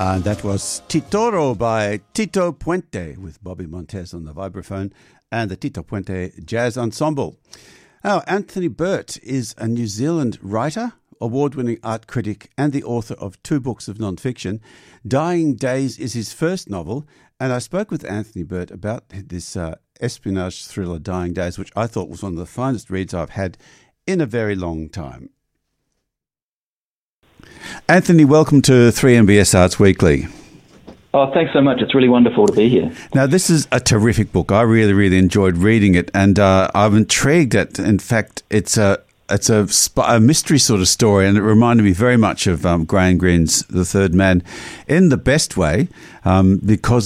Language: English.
And that was Titoro by Tito Puente with Bobby Montez on the vibraphone and the Tito Puente Jazz Ensemble. Now, Anthony Burt is a New Zealand writer, award-winning art critic and the author of 2 books of non-fiction. Dying Days is his first novel, and I spoke with Anthony Burt about this espionage thriller Dying Days, which I thought was one of the finest reads I've had in a very long time. Anthony, welcome to 3MBS Arts Weekly. Oh, thanks so much. It's really wonderful to be here. Now, this is a terrific book. I really enjoyed reading it, and I'm intrigued at, in fact, it's a mystery sort of story, and it reminded me very much of Graham Greene's The Third Man in the best way, because